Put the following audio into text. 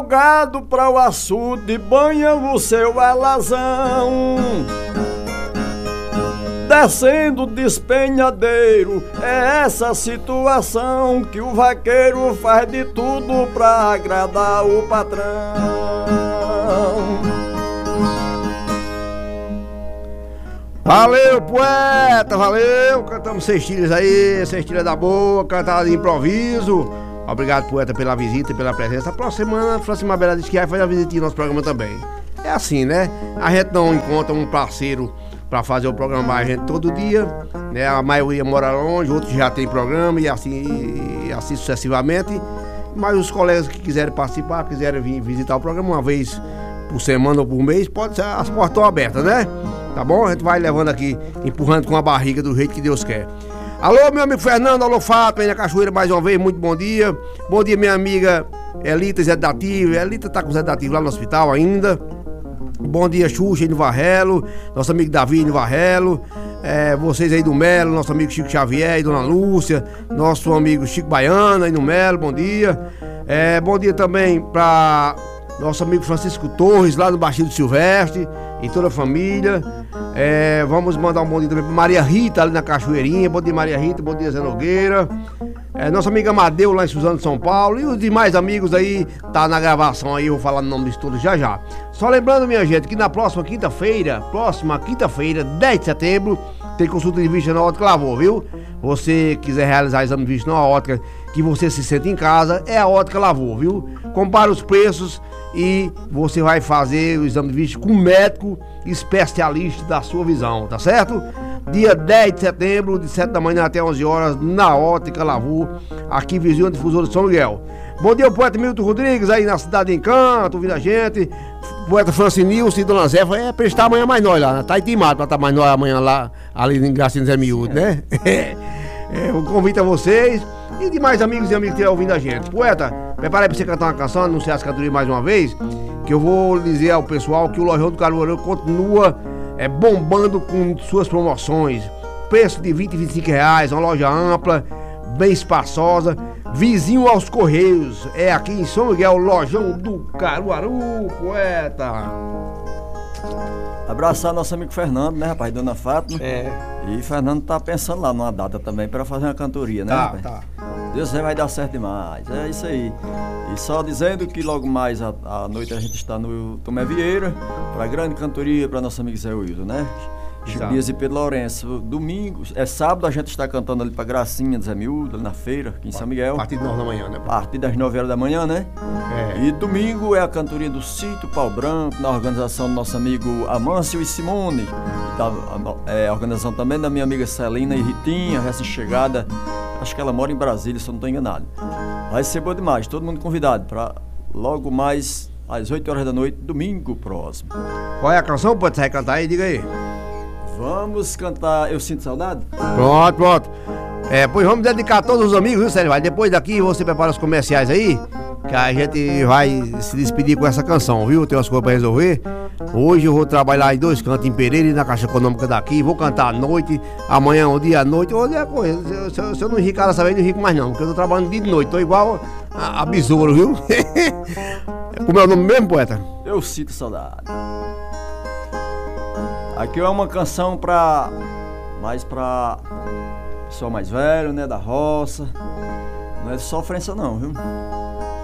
Gado para o açude, banha o seu alazão, descendo despenhadeiro. É essa situação que o vaqueiro faz de tudo pra agradar o patrão. Valeu, poeta, valeu. Cantamos cestilhas aí, cestilha da boa, cantada de improviso. Obrigado, poeta, pela visita e pela presença. A próxima semana, Francimar Bela disse que vai fazer a visitinha no nosso programa também. É assim, né? A gente não encontra um parceiro pra fazer o programa a gente todo dia, né? A maioria mora longe, outros já tem programa e assim sucessivamente. Mas os colegas que quiserem participar, quiserem vir visitar o programa uma vez por semana ou por mês, pode ser, as portas estão abertas, né? Tá bom? A gente vai levando aqui, empurrando com a barriga do jeito que Deus quer. Alô, meu amigo Fernando, alô, Fátima, aí na Cachoeira mais uma vez, muito bom dia. Bom dia, minha amiga Elita Zé Dativo. Elita tá com Zé Dativo lá no hospital ainda. Bom dia, Xuxa aí no Varrelo, nosso amigo Davi no Varrelo. Vocês aí do Melo, nosso amigo Chico Xavier e Dona Lúcia, nosso amigo Chico Baiano aí no Melo, bom dia. Bom dia também pra nosso amigo Francisco Torres, lá no Baixio do Silvestre, e toda a família. Vamos mandar um bom dia também pra Maria Rita, ali na Cachoeirinha. Bom dia, Maria Rita, bom dia, Zé Nogueira. Nossa amiga Amadeu, lá em Suzano de São Paulo. E os demais amigos aí, tá na gravação aí, eu vou falar no nome de todos já já. Só lembrando, minha gente, que na próxima quinta-feira, 10 de setembro, tem consulta de vista na Ótica Lavor, viu? Você quiser realizar exame de vista numa ótica que você se sente em casa, é a Ótica Lavor, viu? Compare os preços e você vai fazer o exame de vista com um médico especialista da sua visão, tá certo? Dia 10 de setembro, de 7 da manhã até 11 horas, na Ótica Lavor, aqui vizinho Difusora de São Miguel. Bom dia, o poeta Milton Rodrigues, aí na Cidade de Encanto, ouvindo a gente. Poeta Francinilson e Dona Zé, pra estar amanhã mais nós lá, né? Tá intimado pra estar mais nós amanhã lá, ali em Gracinha Zé Miúdo, né? Um convite a vocês e demais amigos e amigas que estão ouvindo a gente. Poeta, prepara aí pra você cantar uma canção, anunciar as cantorias mais uma vez, que eu vou dizer ao pessoal que o Lojão do Caruaru continua bombando com suas promoções. Preço de 20 e 25 reais, uma loja ampla, bem espaçosa, vizinho aos Correios. É aqui em São Miguel, Lojão do Caruaru, poeta. Abraçar nosso amigo Fernando, né, rapaz? Dona Fátima. E Fernando tá pensando lá numa data também para fazer uma cantoria, né, rapaz? Tá. Deus vai dar certo demais. É isso aí. E só dizendo que logo mais à noite a gente está no Tomé Vieira, para grande cantoria para nosso amigo Zé Wilson, né? Chico Dias e Pedro Lourenço. Domingo, sábado a gente está cantando ali pra Gracinha de Zé Miúdo, ali na feira, aqui em São Miguel. A partir das 9 da manhã, né? A partir das 9 horas da manhã, né? E domingo é a cantoria do Sítio Pau Branco, na organização do nosso amigo Amâncio e Simone. A organização também da minha amiga Celina e Ritinha, recém-chegada. Acho que ela mora em Brasília, se eu não estou enganado. Vai ser bom demais, todo mundo convidado para logo mais às 8 horas da noite, domingo próximo. Qual é a canção? Pode você cantar aí? Diga aí. Vamos cantar Eu Sinto Saudade? Pronto. Pois vamos dedicar a todos os amigos, viu, Sérgio? Depois daqui você prepara os comerciais aí, que a gente vai se despedir com essa canção, viu? Tem umas coisas pra resolver. Hoje eu vou trabalhar em 2 cantos, em Pereira e na Caixa Econômica daqui. Vou cantar à noite, amanhã um dia à noite. Hoje é coisa. Se eu não enricar dessa vez, não enrico mais não, porque eu tô trabalhando dia e noite. Tô igual a besouro, viu? Como é o nome mesmo, poeta? Eu Sinto Saudade. Aqui é uma canção mais pra pessoal mais velho, né, da roça. Não é de sofrência não, viu?